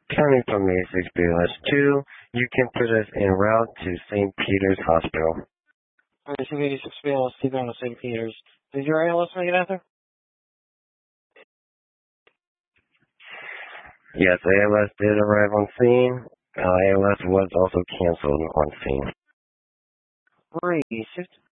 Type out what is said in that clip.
Coming from Macy's BLS 2, you can put us en route to St. Peter's Hospital. Alright, 286 BLS 2 going to St. Peter's. Did your ALS make it out there? Yes, ALS did arrive on scene. ALS was also canceled on scene. Great.